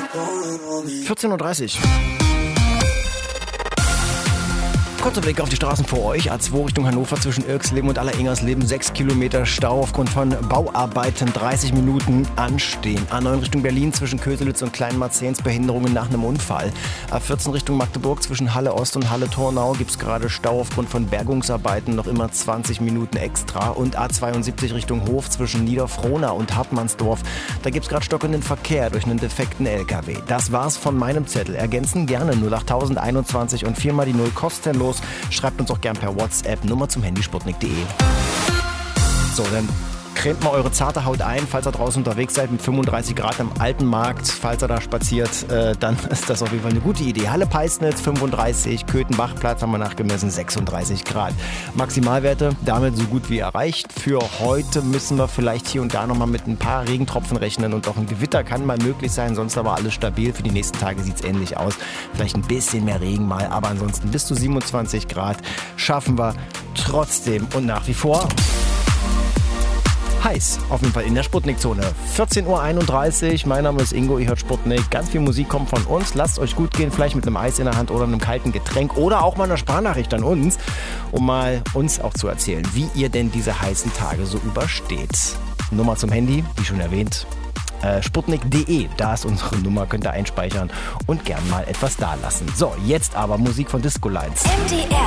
14:30 Uhr. Kurzer Blick auf die Straßen vor euch. A2 Richtung Hannover zwischen Irxleben und Allerengersleben. 6 Kilometer Stau aufgrund von Bauarbeiten. 30 Minuten anstehen. A9 Richtung Berlin zwischen Köselitz und Kleinmarzehns. Behinderungen nach einem Unfall. A14 Richtung Magdeburg zwischen Halle Ost und Halle Tornau gibt es gerade Stau aufgrund von Bergungsarbeiten. Noch immer 20 Minuten extra. Und A72 Richtung Hof zwischen Niederfrohna und Hartmannsdorf. Da gibt es gerade stockenden Verkehr durch einen defekten LKW. Das war's von meinem Zettel. Ergänzen gerne 08021 und 4 mal die 0 kostenlos. Schreibt uns auch gern per WhatsApp, Nummer zum Handy sputnik.de. So, dann cremt mal eure zarte Haut ein, falls ihr draußen unterwegs seid mit 35 Grad am alten Markt. Falls ihr da spaziert, dann ist das auf jeden Fall eine gute Idee. Halle Peisnitz 35, Köthenbachplatz haben wir nachgemessen 36 Grad. Maximalwerte damit so gut wie erreicht. Für heute müssen wir vielleicht hier und da nochmal mit ein paar Regentropfen rechnen und auch ein Gewitter kann mal möglich sein, sonst aber alles stabil. Für die nächsten Tage sieht es ähnlich aus. Vielleicht ein bisschen mehr Regen mal, aber ansonsten bis zu 27 Grad schaffen wir trotzdem und nach wie vor heiß, auf jeden Fall in der Sputnik-Zone. 14:31 Uhr, mein Name ist Ingo, ihr hört Sputnik. Ganz viel Musik kommt von uns. Lasst euch gut gehen, vielleicht mit einem Eis in der Hand oder einem kalten Getränk oder auch mal einer Sprachnachricht an uns, um mal uns auch zu erzählen, wie ihr denn diese heißen Tage so übersteht. Nummer zum Handy, wie schon erwähnt, sputnik.de, da ist unsere Nummer, könnt ihr einspeichern und gern mal etwas dalassen. So, jetzt aber Musik von Disco Lights. MDR